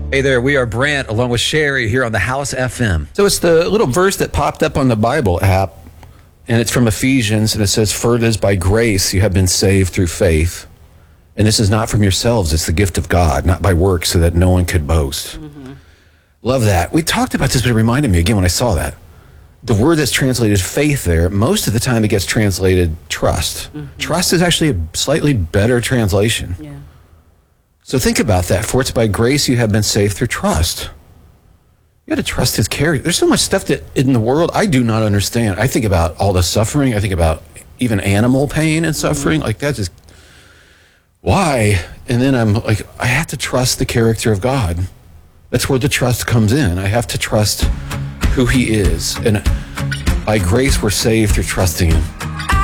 Hey there, we are Brant along with Sherry here on the House FM. So it's the little verse that popped up on the Bible app, and it's from Ephesians, and it says, "For it is by grace you have been saved through faith. And this is not from yourselves, it's the gift of God, not by works, so that no one could boast." Mm-hmm. Love that. We talked about this, but it reminded me again when I saw that. The word that's translated faith there, most of the time it gets translated trust. Mm-hmm. Trust is actually a slightly better translation. Yeah. So think about that. For it's by grace you have been saved through trust. You got to trust his character. There's so much stuff that in the world I do not understand. I think about all the suffering. I think about even animal pain and suffering. Like that just, why? And then I'm like, I have to trust the character of God. That's where the trust comes in. I have to trust who he is. And by grace we're saved through trusting him.